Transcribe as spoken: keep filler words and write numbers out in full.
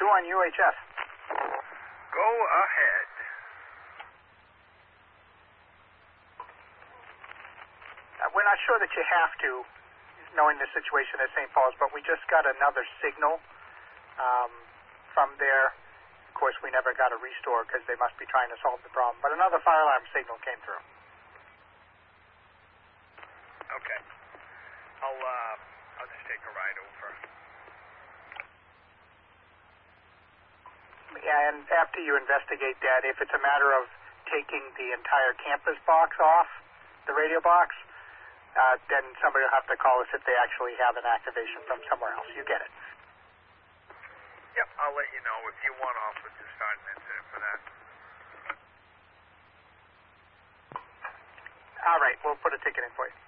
two on U H F. Go ahead. Uh, we're not sure that you have to, knowing the situation at Saint Paul's, but we just got another signal um, from there. Of course, we never got a restore because they must be trying to solve the problem. But another fire alarm signal came through. Okay. I'll, uh, I'll just take a ride over. Yeah, and after you investigate that, if it's a matter of taking the entire campus box off, the radio box, uh, then somebody will have to call us if they actually have an activation from somewhere else. You get it. Yep, I'll let you know if you want off with to start an incident for that. All right, we'll put a ticket in for you.